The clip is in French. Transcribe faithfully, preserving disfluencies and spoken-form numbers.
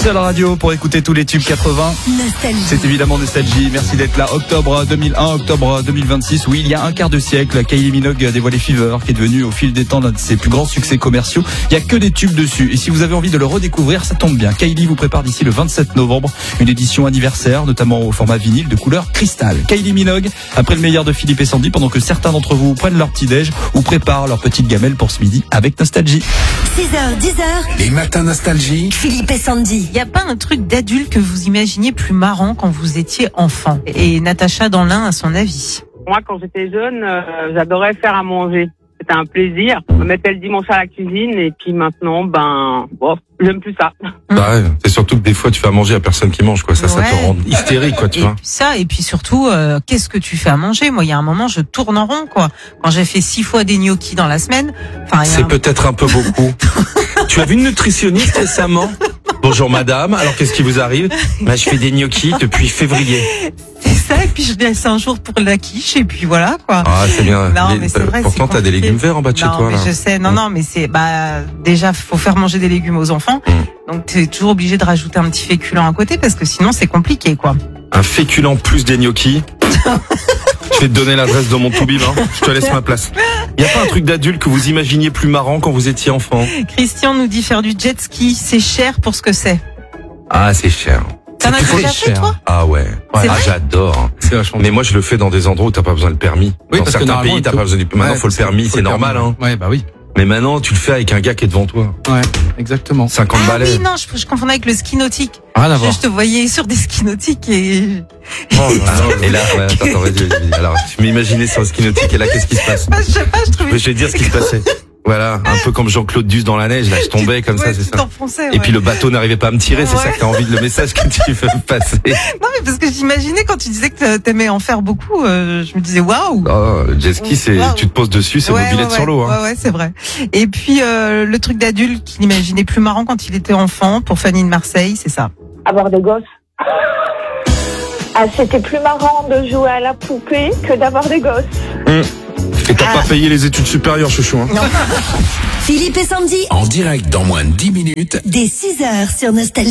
seule radio pour écouter tous les tubes quatre-vingts. Nostalgie. C'est évidemment Nostalgie. Merci d'être là. Octobre deux mille un, octobre deux mille vingt-six. Oui, il y a un quart de siècle, Kylie Minogue a dévoilé Fever, qui est devenu au fil des temps l'un de ses plus grands succès commerciaux. Il y a que des tubes dessus. Et si vous avez envie de le redécouvrir, ça tombe bien. Kylie vous prépare d'ici le vingt-sept novembre une édition anniversaire, notamment au format vinyle de couleur cristal. Kylie Minogue, après le meilleur de Philippe et Sandy, pendant que certains d'entre vous prennent leur petit-déj ou préparent leur petite gamelle pour ce midi avec Nostalgie. six heures, dix heures. Les matins Nostalgie. Philippe et Sandy. Il n'y a pas un truc d'adulte que vous imaginiez plus marrant quand vous étiez enfant? Et Natacha dans l'un a son avis. Moi, quand j'étais jeune, euh, j'adorais faire à manger. C'était un plaisir. Je me mettais le dimanche à la cuisine et puis maintenant, ben, bon, j'aime plus ça. Bah ouais, c'est surtout que des fois tu fais à manger à personne qui mange, quoi. Ça, ça Ouais. te rend hystérique, quoi, tu Et vois. puis ça, et puis surtout, euh, qu'est-ce que tu fais à manger? Moi, il y a un moment, je tourne en rond, quoi. Quand j'ai fait six fois des gnocchis dans la semaine, enfin, il y a C'est un- peut-être un peu beaucoup. Tu as vu une nutritionniste récemment? Bonjour madame, alors qu'est-ce qui vous arrive? Bah, je fais des gnocchis depuis février. c'est ça, et puis je laisse un jour pour la quiche, et puis voilà, quoi. Ah, c'est bien. Non, Les- mais c'est vrai, Pourtant, c'est t'as des compliqué. légumes verts en bas de chez non, toi, mais là. je sais, non, non, mais c'est, bah, déjà, faut faire manger des légumes aux enfants. Mm. Donc, t'es toujours obligé de rajouter un petit féculent à côté parce que sinon, c'est compliqué, quoi. Un féculent plus des gnocchis. Je vais te donner l'adresse de mon toubib, hein. Je te laisse ma place. Y a pas un truc d'adulte que vous imaginiez plus marrant quand vous étiez enfant? Christian nous dit faire du jet ski, c'est cher pour ce que c'est. Ah, c'est cher. T'en as très déjà fait, cher. toi? Ah ouais. C'est Ah, vrai j'adore. C'est vachement Mais moi, je le fais dans des endroits où t'as pas besoin de permis. Oui, dans parce que certains normalement, pays, t'as il pas besoin du Maintenant, Ouais, faut le permis, faut c'est le normal, permis. hein. Ouais, bah oui. Mais maintenant, tu le fais avec un gars qui est devant toi. Ouais, exactement. cinquante Ah balais. oui, non, je, je confondais avec le ski nautique. Rien à Je, voir. je te voyais sur des skis nautiques et... Oh, et là, ouais, attends, attends, vas-y, vas-y, vas-y. Alors, tu m'imaginais sur le ski nautique, et là, qu'est-ce qui se passe? Bah, je sais pas, je trouvais... Je vais te dire ce qui se passait. Voilà, un peu comme Jean-Claude Duss dans la neige, là, je tombais comme ça, Ouais, c'est tu ça. t'enfonçais, Et ouais. puis le bateau n'arrivait pas à me tirer, c'est Ouais. ça que t'as envie de le message que tu veux me passer. Non, mais parce que j'imaginais quand tu disais que t'aimais en faire beaucoup, euh, je me disais waouh. Oh, le jet ski, c'est, Wow. tu te poses dessus, c'est Ouais, mobilette ouais, sur l'eau, hein. Ouais, ouais, c'est vrai. Et puis euh, le truc d'adulte qu'il imaginait plus marrant quand il était enfant, pour Fanny de Marseille, c'est ça. Avoir des gosses. Ah, c'était plus marrant de jouer à la poupée que d'avoir des gosses. Et t'as pas payé les études supérieures, chouchou, hein. Philippe et Sandy. En direct dans moins de dix minutes. Dès six heures sur Nostalgie.